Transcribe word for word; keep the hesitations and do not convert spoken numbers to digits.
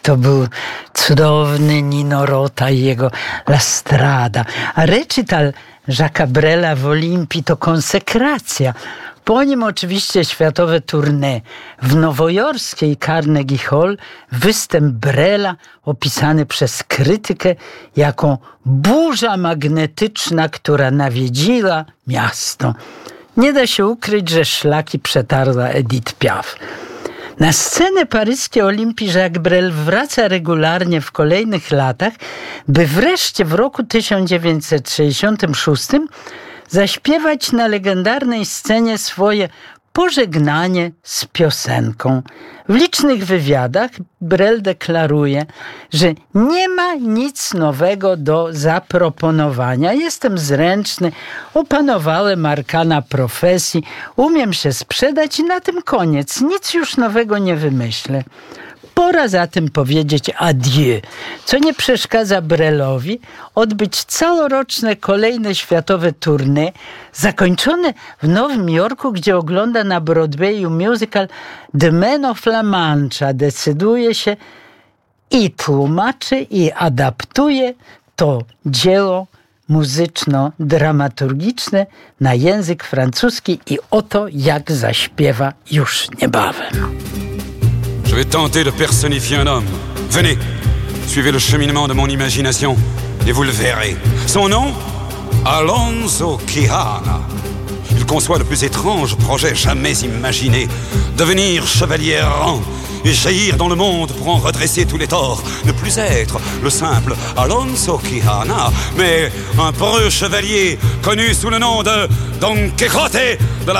to był cudowny Nino Rota i jego La Strada. A recital Jacques'a Brela w Olimpii to konsekracja. Po nim oczywiście światowe tournée. W nowojorskiej Carnegie Hall występ Brela opisany przez krytykę jako burza magnetyczna, która nawiedziła miasto. Nie da się ukryć, że szlaki przetarła Edith Piaf. Na scenę paryskiej Olimpii Jacques Brel wraca regularnie w kolejnych latach, by wreszcie w roku tysiąc dziewięćset sześćdziesiątym szóstym zaśpiewać na legendarnej scenie swoje pożegnanie z piosenką. W licznych wywiadach Brel deklaruje, że nie ma nic nowego do zaproponowania. Jestem zręczny, opanowałem arkana profesji, umiem się sprzedać i na tym koniec. Nic już nowego nie wymyślę. Pora zatem powiedzieć adieu, co nie przeszkadza Brelowi odbyć całoroczne kolejne światowe tournée, zakończone w Nowym Jorku, gdzie ogląda na Broadwayu musical The Men of La Mancha. Decyduje się i tłumaczy, i adaptuje to dzieło muzyczno-dramaturgiczne na język francuski i oto jak zaśpiewa już niebawem. Je vais tenter de personnifier un homme. Venez, suivez le cheminement de mon imagination et vous le verrez. Son nom, Alonso Quijana. Il conçoit le plus étrange projet jamais imaginé. Devenir chevalier errant et jaillir dans le monde pour en redresser tous les torts. Ne plus être le simple Alonso Quijana, mais un preux chevalier connu sous le nom de Don Quixote de la